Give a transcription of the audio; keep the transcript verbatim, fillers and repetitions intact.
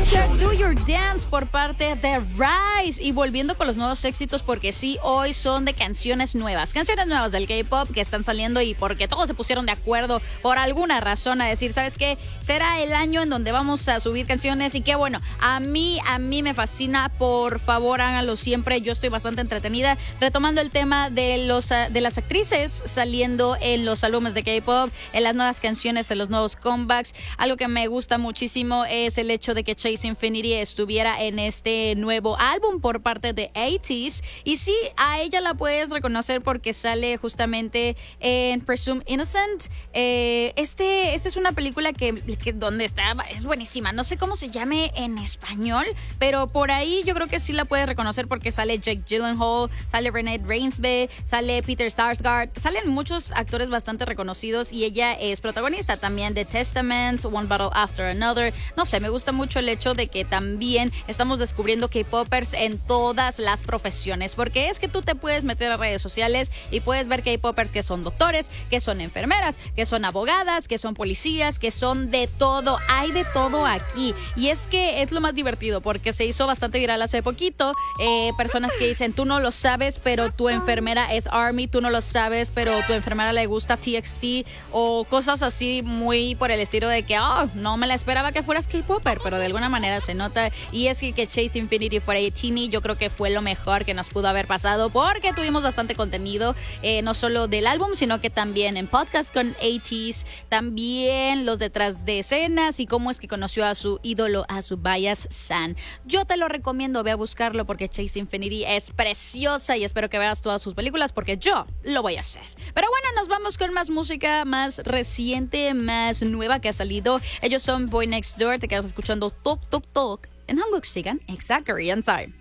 escuchar Do Your Dance por parte de Rise. Y volviendo con los nuevos éxitos, porque sí, hoy son de canciones nuevas. Canciones nuevas del K-pop que están saliendo y porque todos se pusieron de acuerdo por alguna razón a decir, ¿sabes qué? Será el año en donde vamos a subir canciones y qué bueno. A mí, a mí me fascina. Por favor, háganlo siempre. Yo estoy bastante entretenida. Retomando el tema de, los, de las actrices saliendo en los álbumes de K-pop, en las nuevas canciones, en los nuevos comebacks. Algo que me gusta muchísimo es el hecho de que Chase Infinity estuviera en este nuevo álbum por parte de eighties. Y sí, a ella la puedes reconocer porque sale justamente en Presumed Innocent. Eh, este, esta es una película que, que donde está, es buenísima. No sé cómo se llame en español, pero por ahí yo creo que sí la puedes reconocer porque sale Jake Gyllenhaal, sale Renee Reinsve, sale Peter Sarsgaard, salen muchos actores bastante reconocidos y ella es protagonista también de Testament, One Battle After Another. No sé, me gusta mucho el hecho de que también estamos descubriendo K-popers en todas las profesiones, porque es que tú te puedes meter a redes sociales y puedes ver K-popers que son doctores, que son enfermeras, que son abogadas, que son policías, que son de todo. Hay de todo aquí y es que es lo más divertido porque se hizo bastante viral hace poquito. Eh, personas que dicen, tú no lo sabes, pero tu enfermera es ARMY, tú no lo sabes, pero tu enfermera le gusta T X T, o cosas así muy por el estilo de que, oh, no me la esperaba que fueras K-popper, pero de alguna manera se nota. Y es que, que Chase Infinity fuera Tini, yo creo que fue lo mejor que nos pudo haber pasado porque tuvimos bastante contenido, eh, no solo del álbum, sino que también en podcast con eighties, también los detrás de escenas y cómo es que conoció a su ídolo, a su bias San. Yo te lo recomiendo, ve a buscarlo porque Chase Infinity es preciosa y espero que veas todas sus películas porque yo lo voy a hacer. Pero bueno, nos vamos con más música más reciente, más nueva que ha salido. Ellos son Boy Next Door, te quedas escuchando Tok Tok Tok en Hanguk Sigan, Exact Korean Time.